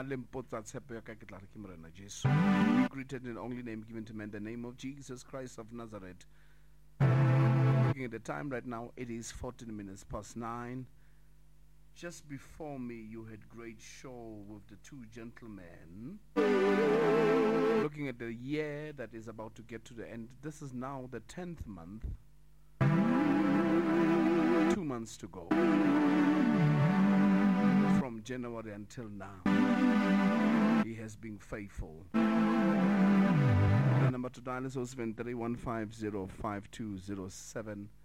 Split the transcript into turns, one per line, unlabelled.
Greeted in the only name given to man, the name of Jesus Christ of Nazareth. Looking at the time right now, it is 14 minutes past 9. Just before me, you had great show with the two gentlemen. Looking at the year that is about to get to the end, this is now the 10th month. 2 months to go. From January until now, he has been faithful. The number to dial is 073-150-5207.